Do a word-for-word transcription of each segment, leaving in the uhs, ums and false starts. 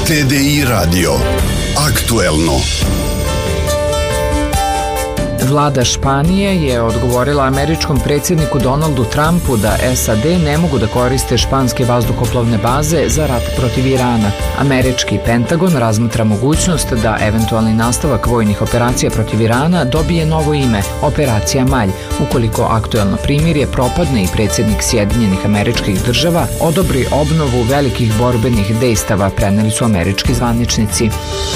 T D I radio. Aktuelno. Vlada Španije je odgovorila američkom predsjedniku Donaldu Trumpu da S A D ne mogu da koriste španske vazduhoplovne baze za rat protiv Irana. Američki Pentagon razmatra mogućnost da eventualni nastavak vojnih operacija protiv Irana dobije novo ime, Operacija Malj, ukoliko aktuelno primirje propadne i predsjednik Sjedinjenih Američkih Država odobri obnovu velikih borbenih dejstava, preneli su američki zvaničnici.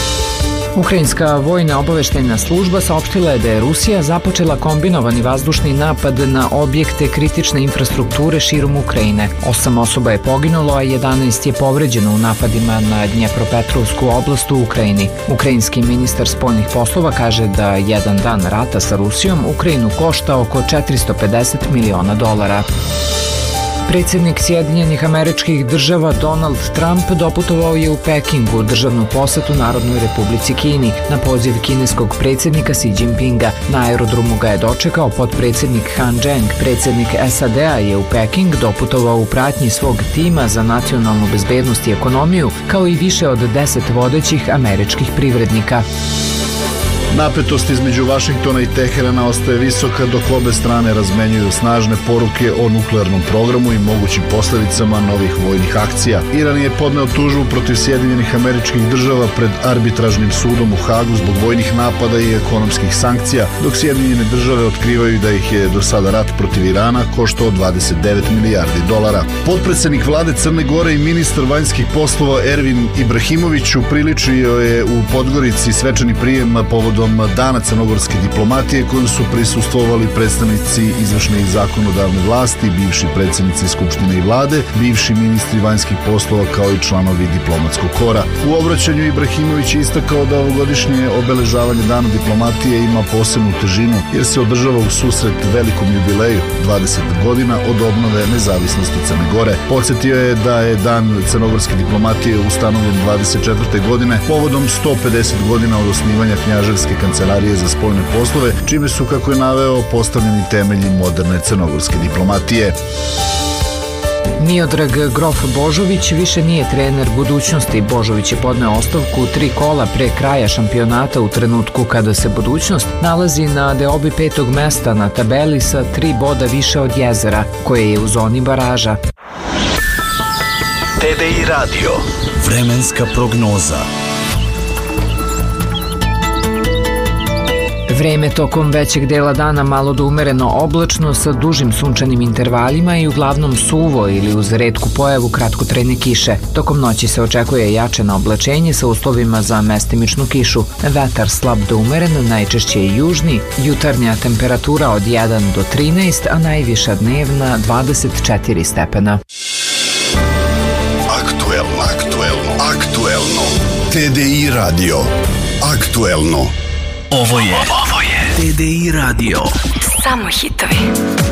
Ukrajinska vojna obaveštajna služba saopštila je da je Rusija započela kombinovani vazdušni napad na objekte kritične infrastrukture širom Ukrajine. Osam osoba je poginulo, a jedanaest je povređeno u napadima na Dnjepropetrovsku oblast u Ukrajini. Ukrajinski ministar spoljnih poslova kaže da jedan dan rata sa Rusijom Ukrajinu košta oko četiristo pedeset miliona dolara. Predsjednik Sjedinjenih Američkih Država Donald Trump doputovao je u Pekingu u državnu posetu Narodnoj Republici Kini na poziv kineskog predsjednika Xi Jinpinga. Na aerodromu ga je dočekao potpredsjednik Han Zheng. Predsjednik S A D-a je u Peking doputovao u pratnji svog tima za nacionalnu bezbednost i ekonomiju, kao i više od deset vodećih američkih privrednika. Napetost između Vašingtona i Teherana ostaje visoka dok obe strane razmenjuju snažne poruke o nuklearnom programu i mogućim posledicama novih vojnih akcija. Iran je podneo tužbu protiv Sjedinjenih Američkih Država pred arbitražnim sudom u Hagu zbog vojnih napada i ekonomskih sankcija, dok Sjedinjene Države otkrivaju da ih je do sada rat protiv Irana koštao dvadeset devet milijardi dolara. Potpredsednik vlade Crne Gore i ministar vanjskih poslova Ervin Ibrahimović upriličio je u Podgorici svečani prijem povodom Dana crnogorske diplomatije kojem su prisustvovali predstavnici izvršne i zakonodavne vlasti, bivši predsjednici Skupštine i vlade, bivši ministri vanjskih poslova kao i članovi diplomatskog kora. U obraćanju Ibrahimović je istakao da ovogodišnje obeležavanje Dana diplomatije ima posebnu težinu jer se održava u susret velikom jubileju dvadeset godina od obnove nezavisnosti Crne Gore. Podsjetio je da je Dan crnogorske diplomatije ustanovljen dvadeset četvrte godine povodom sto pedeset godina od osnivanja Knjaževske kancelarije za spoljne poslove, čime su, kako je naveo, postavljeni temelji moderne crnogorske diplomatije. Miodrag Grof Božović više nije trener budućnosti. Božović je podneo ostavku tri kola pre kraja šampionata u trenutku kada se budućnost nalazi na deobi petog mesta na tabeli sa tri boda više od Jezera, koje je u zoni baraža. T D I radio. Vremenska prognoza. Vreme tokom većeg dela dana malo do umereno oblačno sa dužim sunčanim intervalima i uglavnom suvo ili uz retku pojavu kratkotrajne kiše. Tokom noći se očekuje jačeno oblačenje sa uslovima za mestimičnu kišu. Vetar slab do umeren, najčešće i južni, jutarnja temperatura od jedan do trinaest, a najviša dnevna dvadeset četiri stepena. Aktuelno, aktuelno, aktuelno. T D I radio. Aktuelno. Ovo je, ovo je T D I radio. Samo hitovi.